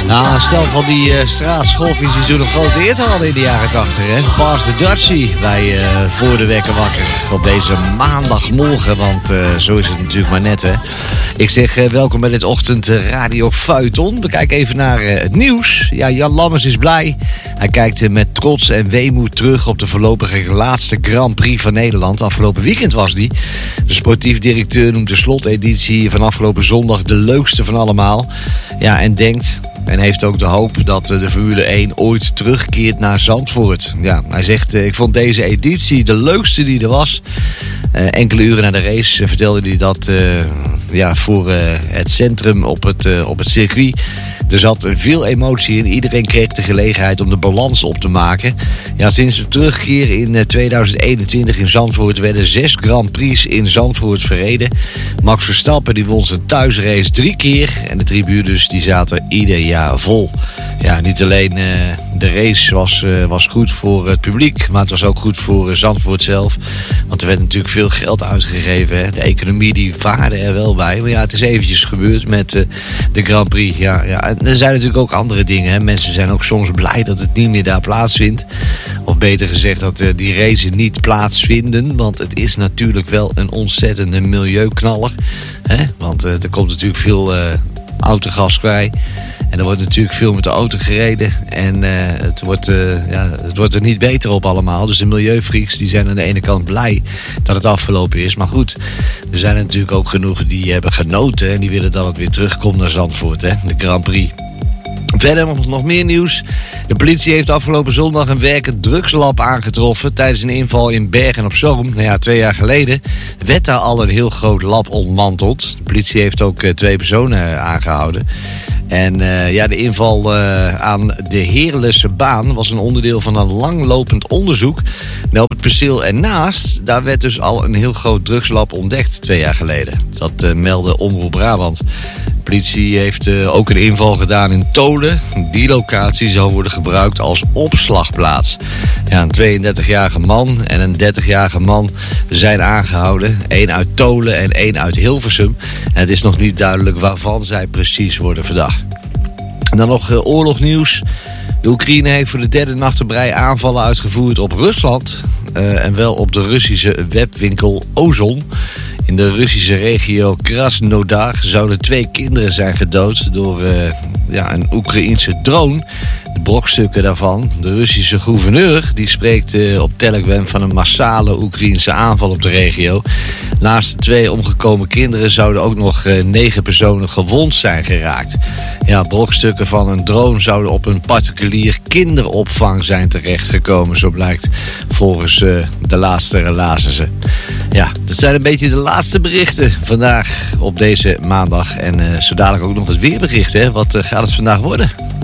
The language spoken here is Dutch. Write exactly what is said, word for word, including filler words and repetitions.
Nou, stel van die uh, straatscholfies die toen een grote eer hadden in de jaren tachtig, hè. Paas de Dutchie bij uh, Voor de Wekker Wakker op deze maandagmorgen, want uh, zo is het natuurlijk maar net, hè. Ik zeg uh, welkom bij dit ochtend uh, Radio Feuilleton. We kijken even naar uh, het nieuws. Ja, Jan Lammers is blij. Hij kijkt uh, met trots en weemoed terug op de voorlopige laatste Grand Prix van Nederland. Afgelopen weekend was die. De sportief directeur noemt de sloteditie van afgelopen zondag de leukste van allemaal. Ja, en denkt en heeft ook de hoop dat de Formule één ooit terugkeert naar Zandvoort. Ja, hij zegt, ik vond deze editie de leukste die er was. Uh, enkele uren na de race uh, vertelde hij dat uh, ja, voor uh, het centrum op het, uh, op het circuit. Er zat veel emotie in. Iedereen kreeg de gelegenheid om de balans op te maken. Ja, sinds de terugkeer in tweeduizend eenentwintig in Zandvoort werden zes Grand Prix in Zandvoort verreden. Max Verstappen die won zijn thuisrace drie keer. En de tribunes die zaten ieder jaar vol. Ja, niet alleen uh, de race was, uh, was goed voor het publiek, maar het was ook goed voor uh, Zandvoort zelf. Want er werd natuurlijk veel geld uitgegeven. Hè. De economie die vaarde er wel bij. Maar ja, het is eventjes gebeurd met uh, de Grand Prix. Ja, ja. En er zijn natuurlijk ook andere dingen. Hè. Mensen zijn ook soms blij dat het niet meer daar plaatsvindt. Of beter gezegd dat uh, die races niet plaatsvinden. Want het is natuurlijk wel een ontzettende milieuknaller. Hè. Want uh, er komt natuurlijk veel uh, autogas vrij. En er wordt natuurlijk veel met de auto gereden. En uh, het, wordt, uh, ja, het wordt er niet beter op allemaal. Dus de milieufreaks die zijn aan de ene kant blij dat het afgelopen is. Maar goed, er zijn er natuurlijk ook genoeg die hebben genoten. En die willen dat het weer terugkomt naar Zandvoort, hè? De Grand Prix. Verder nog meer nieuws. De politie heeft afgelopen zondag een werkend drugslab aangetroffen tijdens een inval in Bergen op Zoom. Nou ja, twee jaar geleden werd daar al een heel groot lab ontmanteld. De politie heeft ook uh, twee personen aangehouden. En uh, ja, de inval uh, aan de Heerlesse baan was een onderdeel van een langlopend onderzoek. En op het perceel ernaast, daar werd dus al een heel groot drugslab ontdekt twee jaar geleden. Dat uh, meldde Omroep Brabant. De politie heeft uh, ook een inval gedaan in Tolen. Die locatie zou worden gebruikt als opslagplaats. Ja, een tweeëndertigjarige man en een dertigjarige man zijn aangehouden. Eén uit Tolen en één uit Hilversum. En het is nog niet duidelijk waarvan zij precies worden verdacht. En dan nog uh, oorlognieuws. De Oekraïne heeft voor de derde nacht op rij aanvallen uitgevoerd op Rusland. Uh, en wel op de Russische webwinkel Ozon. In de Russische regio Krasnodar zouden twee kinderen zijn gedood door uh, ja, een Oekraïense drone. De brokstukken daarvan. De Russische gouverneur die spreekt uh, op Telegram van een massale Oekraïense aanval op de regio. Naast de twee omgekomen kinderen zouden ook nog uh, negen personen gewond zijn geraakt. Ja, brokstukken van een drone zouden op een particulier kinderopvang zijn terechtgekomen, zo blijkt volgens uh, de laatste relazen. Ja, dat zijn een beetje de laatste berichten vandaag op deze maandag. En uh, zo dadelijk ook nog het weerbericht, hè. Wat uh, gaat het vandaag worden?